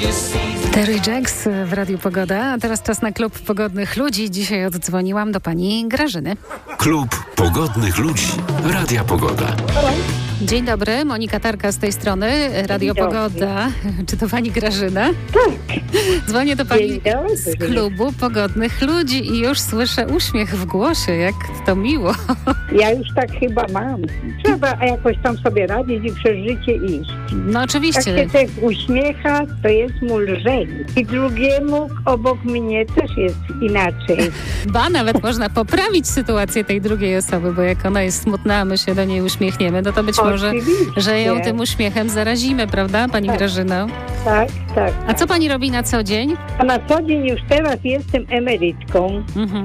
Terry Jacks w Radiu Pogoda, a teraz czas na Klub Pogodnych Ludzi. Dzisiaj oddzwoniłam do pani Grażyny. Klub Pogodnych Ludzi. Radia Pogoda. Dzień dobry, Monika Tarka z tej strony, Radio Pogoda. Czy to pani Grażyna? Tak. Dzwonię do pani z Klubu Pogodnych Ludzi i już słyszę uśmiech w głosie, jak to miło. Ja już tak chyba mam. Trzeba jakoś tam sobie radzić i przez życie iść. No oczywiście. Jak się tak uśmiecha, to jest mu lżej. I drugiemu obok mnie też jest inaczej. Ba, nawet można poprawić sytuację tej drugiej osoby, bo jak ona jest smutna, a my się do niej uśmiechniemy, no to być może, że ją tym uśmiechem zarazimy, prawda, pani Grażyno? Tak, tak. A co pani robi na co dzień? A na co dzień już teraz jestem emerytką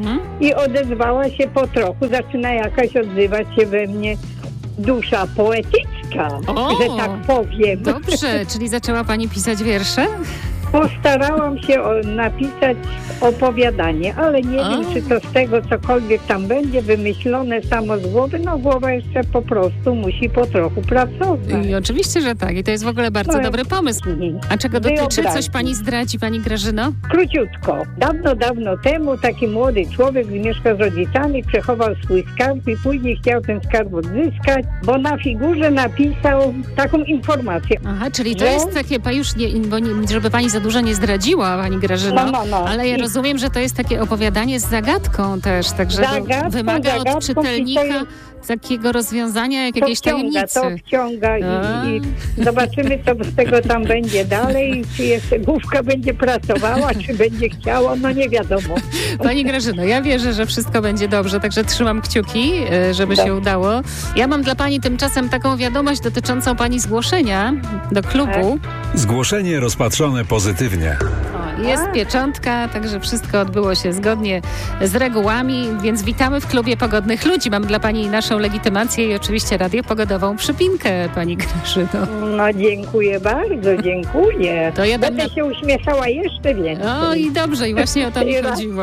i odezwała się po trochu, zaczyna jakaś odzywać się we mnie dusza poetycka, że tak powiem. Dobrze, czyli zaczęła pani pisać wiersze? Postarałam się napisać opowiadanie, ale nie wiem, czy to z tego cokolwiek tam będzie wymyślone samo z głowy. No głowa jeszcze po prostu musi po trochu pracować. I oczywiście, że tak. I to jest w ogóle bardzo dobry pomysł. A czego dotyczy? Coś pani zdradzi, pani Grażyno? Króciutko. Dawno temu taki młody człowiek mieszkał z rodzicami, przechował swój skarb i później chciał ten skarb odzyskać, bo na figurze napisał taką informację. Aha, czyli to jest takie, już nie, żeby pani za dużo nie zdradziła, pani Grażyno, ale ja rozumiem, że to jest takie opowiadanie z zagadką też, także wymaga od czytelnika takiego rozwiązania, jak jakiejś tajemnicy. To wciąga i zobaczymy, co z tego tam będzie dalej, czy jeszcze główka będzie pracowała, czy będzie chciała, no nie wiadomo. Pani Grażyno, ja wierzę, że wszystko będzie dobrze, także trzymam kciuki, żeby się udało. Ja mam dla pani tymczasem taką wiadomość dotyczącą pani zgłoszenia do klubu. Zgłoszenie rozpatrzone pozytywnie. Jest pieczątka, także wszystko odbyło się zgodnie z regułami, więc witamy w Klubie Pogodnych Ludzi. Mam dla pani naszą legitymację i oczywiście radiopogodową przypinkę, pani Grażyno. No dziękuję bardzo, dziękuję. To ja będę się uśmiechała jeszcze więcej. O i dobrze, i właśnie o to mi chodziło.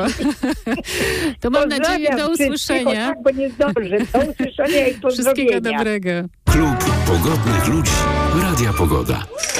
To mam nadzieję do usłyszenia. Tak, bo nie zdążę. Do usłyszenia i pozdrowienia. Wszystkiego dobrego. Klub Pogodnych Ludzi. Radia Pogoda.